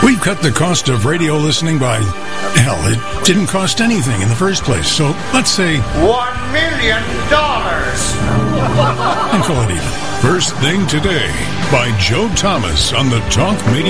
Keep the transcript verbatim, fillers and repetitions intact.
We've cut the cost of radio listening by, hell, it didn't cost anything in the first place. So let's say One million dollars. and call it even. First Thing Today by Joe Thomas on the Talk Media